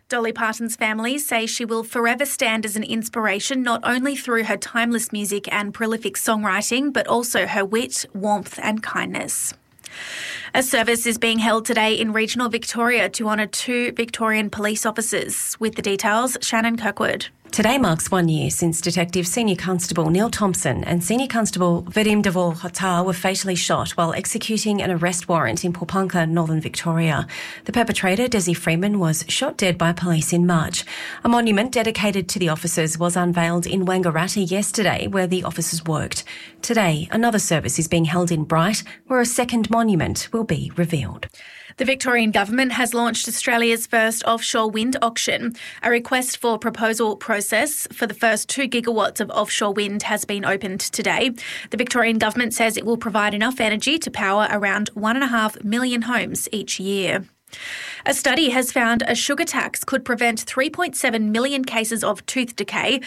Dolly Parton's family say she will forever stand as an inspiration not only through her timeless music and prolific songwriting, but also her wit, warmth and kindness. A service is being held today in regional Victoria to honour 2 Victorian police officers. With the details, Shannon Kirkwood. Today marks 1 year since Detective Senior Constable Neil Thompson and Senior Constable Vadim Devor-Hotar were fatally shot while executing an arrest warrant in Poponka, Northern Victoria. The perpetrator, Desi Freeman, was shot dead by police in March. A monument dedicated to the officers was unveiled in Wangaratta yesterday, where the officers worked. Today, another service is being held in Bright, where a second monument will be revealed. The Victorian Government has launched Australia's first offshore wind auction. A request for proposal process for the first 2 gigawatts of offshore wind has been opened today. The Victorian Government says it will provide enough energy to power around 1.5 million homes each year. A study has found a sugar tax could prevent 3.7 million cases of tooth decay,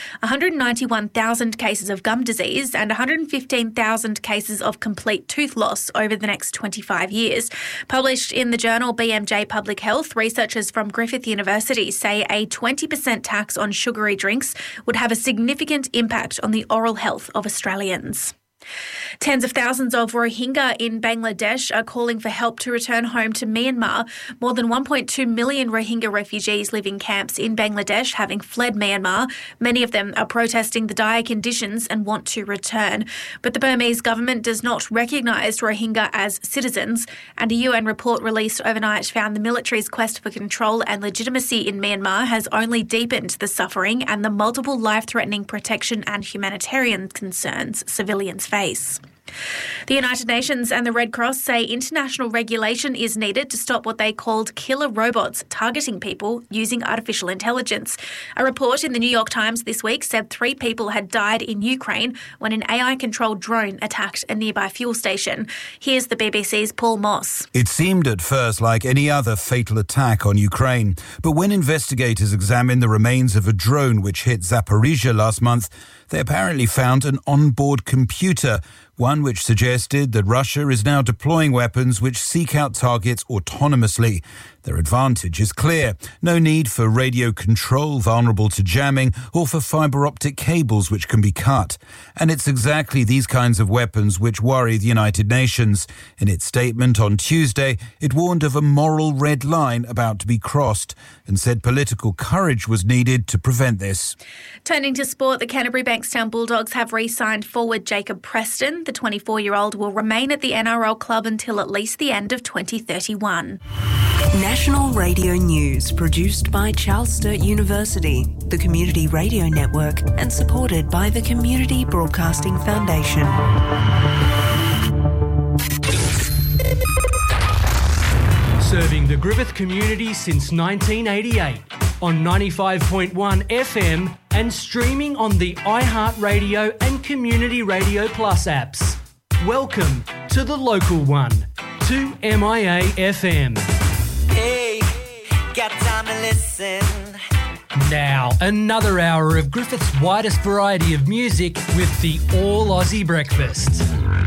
191,000 cases of gum disease and 115,000 cases of complete tooth loss over the next 25 years. Published in the journal BMJ Public Health, researchers from Griffith University say a 20% tax on sugary drinks would have a significant impact on the oral health of Australians. Tens of thousands of Rohingya in Bangladesh are calling for help to return home to Myanmar. More than 1.2 million Rohingya refugees live in camps in Bangladesh, having fled Myanmar. Many of them are protesting the dire conditions and want to return. But the Burmese government does not recognise Rohingya as citizens, and a UN report released overnight found the military's quest for control and legitimacy in Myanmar has only deepened the suffering and the multiple life-threatening protection and humanitarian concerns civilians face. The United Nations and the Red Cross say international regulation is needed to stop what they called killer robots targeting people using artificial intelligence. A report in the New York Times this week said 3 people had died in Ukraine when an AI-controlled drone attacked a nearby fuel station. Here's the BBC's Paul Moss. It seemed at first like any other fatal attack on Ukraine, but when investigators examined the remains of a drone which hit Zaporizhia last month, they apparently found an onboard computer, one which suggested that Russia is now deploying weapons which seek out targets autonomously. Their advantage is clear. No need for radio control vulnerable to jamming or for fibre optic cables which can be cut. And it's exactly these kinds of weapons which worry the United Nations. In its statement on Tuesday, it warned of a moral red line about to be crossed and said political courage was needed to prevent this. Turning to sport, the Canterbury Bankstown Bulldogs have re-signed forward Jacob Preston. The 24-year-old will remain at the NRL club until at least the end of 2031. National Radio News, produced by Charles Sturt University, the Community Radio Network, and supported by the Community Broadcasting Foundation. Serving the Griffith community since 1988 on 95.1 FM and streaming on the iHeartRadio and Community Radio Plus apps. Welcome to the local one, 2MIA FM. Hey, got time to listen. Now, another hour of Griffith's widest variety of music with the All Aussie Breakfast.